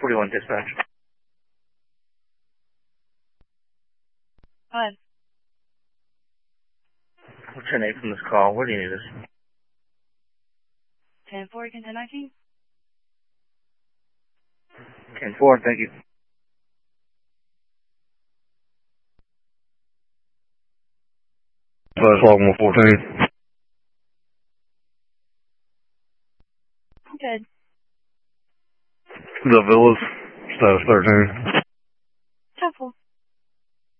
41 dispatch. What? What's your name from this call? Where do you need us? 10-4, you can 10-19? 10-4, thank you. Status log 114. Good. The Villas, status 13.